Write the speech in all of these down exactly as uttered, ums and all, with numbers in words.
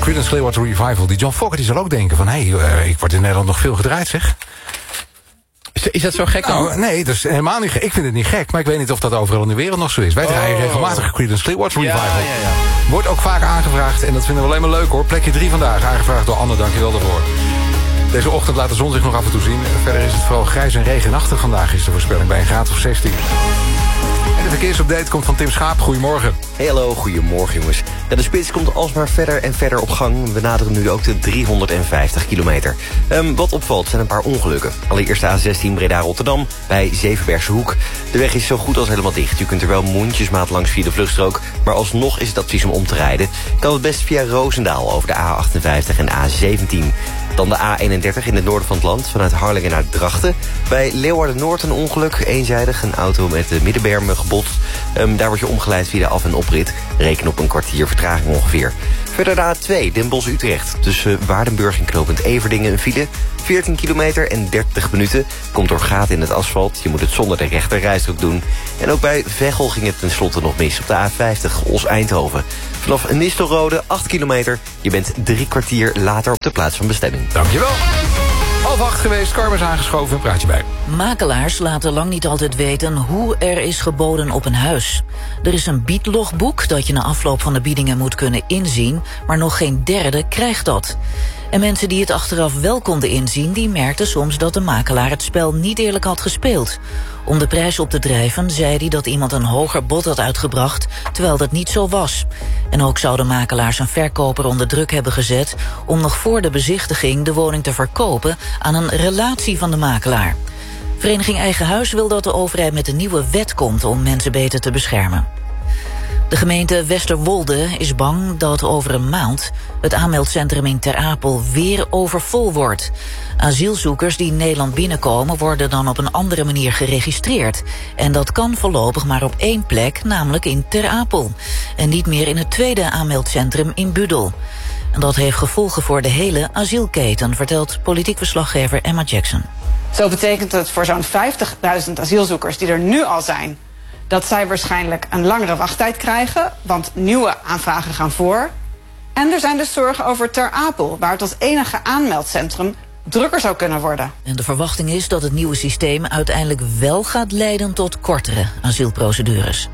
Creedence Clearwater Revival. Die John Fokker die zal ook denken van... hé, hey, uh, ik word in Nederland nog veel gedraaid, zeg. Is, is dat zo gek dan? Nou, nee, dat is helemaal niet gek. Ik vind het niet gek, maar ik weet niet of dat overal in de wereld nog zo is. Wij oh. draaien regelmatig Creedence Clearwater Revival. Ja, ja, ja. Wordt ook vaak aangevraagd en dat vinden we alleen maar leuk hoor. Plekje drie vandaag, aangevraagd door Anne, dankjewel daarvoor. Deze ochtend laat de zon zich nog af en toe zien. Verder is het vooral grijs en regenachtig vandaag, is de voorspelling bij een graad of zestien. En de verkeersupdate komt van Tim Schaap. Goedemorgen. Hey, hallo, goedemorgen jongens. Ja, de spits komt alsmaar verder en verder op gang. We naderen nu ook de driehonderdvijftig kilometer. Um, wat opvalt zijn een paar ongelukken. Allereerst de A zestien Breda-Rotterdam bij Zevenbergse Hoek. De weg is zo goed als helemaal dicht. Je kunt er wel mondjesmaat langs via de vluchtstrook, maar alsnog is het advies om om te rijden. Kan het best via Roosendaal over de A achtenvijftig en A zeventien. Dan de A eenendertig in het noorden van het land, vanuit Harlingen naar Drachten. Bij Leeuwarden-Noord een ongeluk, eenzijdig. Een auto met de middenbermen gebotst. Um, daar word je omgeleid via de af- en oprit. Reken op een kwartier vertraging ongeveer. Verder de A twee, Den Bosch-Utrecht. Tussen Waardenburg en knooppunt Everdingen een file. veertien kilometer en dertig minuten. Komt door gaten in het asfalt. Je moet het zonder de rechterrijstrook doen. En ook bij Veghel ging het tenslotte nog mis op de A vijftig, Os-Eindhoven. Vanaf Nistelrode, acht kilometer. Je bent drie kwartier later op de plaats van bestemming. Dankjewel. Half acht geweest, Carmen is aangeschoven, een praatje bij. Makelaars laten lang niet altijd weten hoe er is geboden op een huis. Er is een biedlogboek dat je na afloop van de biedingen moet kunnen inzien, maar nog geen derde krijgt dat. En mensen die het achteraf wel konden inzien, die merkten soms dat de makelaar het spel niet eerlijk had gespeeld. Om de prijs op te drijven zei hij dat iemand een hoger bod had uitgebracht, terwijl dat niet zo was. En ook zou de makelaar zijn verkoper onder druk hebben gezet om nog voor de bezichtiging de woning te verkopen aan een relatie van de makelaar. Vereniging Eigen Huis wil dat de overheid met een nieuwe wet komt om mensen beter te beschermen. De gemeente Westerwolde is bang dat over een maand het aanmeldcentrum in Ter Apel weer overvol wordt. Asielzoekers die Nederland binnenkomen worden dan op een andere manier geregistreerd. En dat kan voorlopig maar op één plek, namelijk in Ter Apel. En niet meer in het tweede aanmeldcentrum in Budel. En dat heeft gevolgen voor de hele asielketen, vertelt politiek verslaggever Emma Jackson. Zo betekent het voor zo'n vijftigduizend asielzoekers die er nu al zijn, dat zij waarschijnlijk een langere wachttijd krijgen, want nieuwe aanvragen gaan voor. En er zijn dus zorgen over Ter Apel, waar het als enige aanmeldcentrum drukker zou kunnen worden. En de verwachting is dat het nieuwe systeem uiteindelijk wel gaat leiden tot kortere asielprocedures.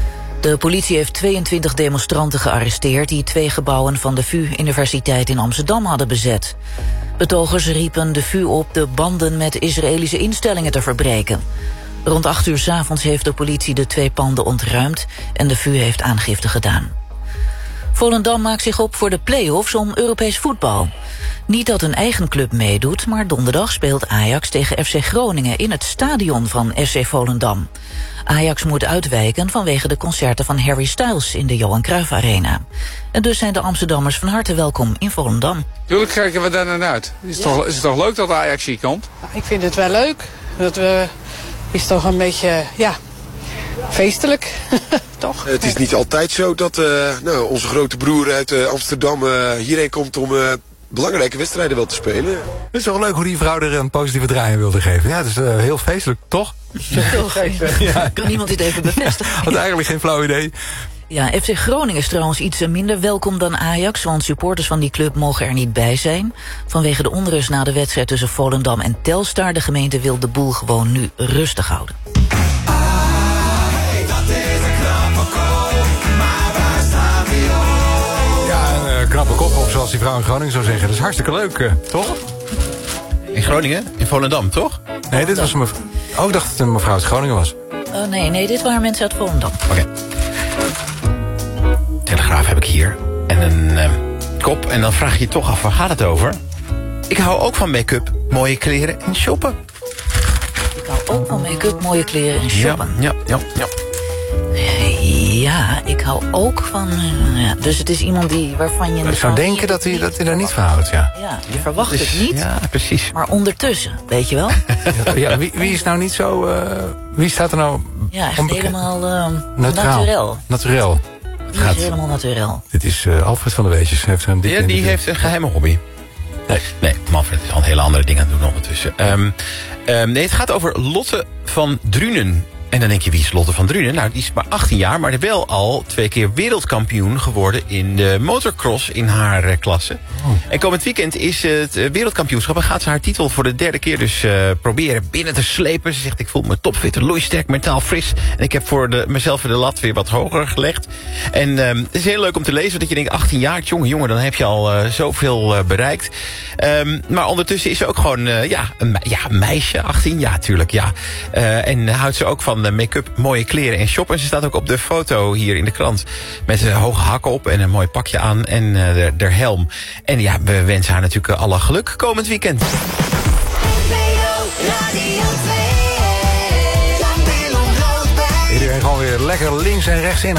De politie heeft tweeëntwintig demonstranten gearresteerd die twee gebouwen van de V U Universiteit in Amsterdam hadden bezet. Betogers riepen de V U op de banden met Israëlische instellingen te verbreken. Rond acht uur 's avonds heeft de politie de twee panden ontruimd en de V U heeft aangifte gedaan. Volendam maakt zich op voor de play-offs om Europees voetbal. Niet dat een eigen club meedoet, maar donderdag speelt Ajax tegen F C Groningen in het stadion van F C Volendam. Ajax moet uitwijken vanwege de concerten van Harry Styles in de Johan Cruijff Arena. En dus zijn de Amsterdammers van harte welkom in Volendam. Tuurlijk kijken we daar naar uit. Is het, ja. toch, is het toch leuk dat Ajax hier komt? Nou, ik vind het wel leuk. Dat we, is toch een beetje, ja, feestelijk, toch? Het is niet altijd zo dat uh, nou, onze grote broer uit uh, Amsterdam uh, hierheen komt om uh, belangrijke wedstrijden wel te spelen. Het is toch leuk hoe die vrouw er een positieve draai in wilde geven. Ja, het is uh, heel feestelijk, toch? Ja, toch? Ja. Kan iemand dit even bevestigen? Had eigenlijk geen flauw idee. Ja, F C Groningen is trouwens iets minder welkom dan Ajax, want supporters van die club mogen er niet bij zijn. Vanwege de onrust na de wedstrijd tussen Volendam en Telstar. De gemeente wil de boel gewoon nu rustig houden. Knappe kop op, zoals die vrouw in Groningen zou zeggen. Dat is hartstikke leuk, uh, toch? In Groningen? In Volendam, toch? Nee, dit was een mevrouw. Oh, ik dacht dat het een mevrouw uit Groningen was. Uh, nee, nee, dit waren mensen uit Volendam. Oké. Okay. Telegraaf heb ik hier. En een uh, kop. En dan vraag je je toch af, waar gaat het over? Ik hou ook van make-up, mooie kleren en shoppen. Ik hou ook van make-up, mooie kleren en shoppen. Ja, ja, ja. ja. Ja, ik hou ook van... Uh, ja, dus het is iemand die, waarvan je... Ik zou denken dat hij, dat hij daar niet van houdt, ja. Ja, je verwacht dus, het niet. Ja, precies. Maar ondertussen, weet je wel? Ja, wie, wie is nou niet zo... Uh, wie staat er nou... Ja, echt helemaal uh, Neutraal. naturel. Naturel. Die is helemaal naturel. Dit is uh, Alfred van der Weesjes. Heeft een ja, die heeft een geheime hobby. Nee, nee, Manfred is al een hele andere dingen aan het doen ondertussen. Um, um, nee, het gaat over Lotte van Drunen. En dan denk je, wie is Lotte van Drunen? Nou, die is maar achttien jaar, maar wel al twee keer wereldkampioen geworden in de motocross in haar uh, klasse. Oh. En komend weekend is het uh, wereldkampioenschap en gaat ze haar titel voor de derde keer dus uh, proberen binnen te slepen. Ze zegt, ik voel me topfit, loeisterk, mentaal fris. En ik heb voor de, mezelf voor de lat weer wat hoger gelegd. En uh, het is heel leuk om te lezen dat je denkt, achttien jaar, jongen, jongen, dan heb je al uh, zoveel uh, bereikt. Um, maar ondertussen is ze ook gewoon, uh, ja, een ja, meisje, achttien, ja, tuurlijk, ja. Uh, en houdt ze ook van make-up, mooie kleren en shoppen. En ze staat ook op de foto hier in de krant met uh, hoge hakken op en een mooi pakje aan en uh, de, de helm. En ja, we wensen haar natuurlijk alle geluk komend weekend. Iedereen gewoon weer lekker links en rechts in.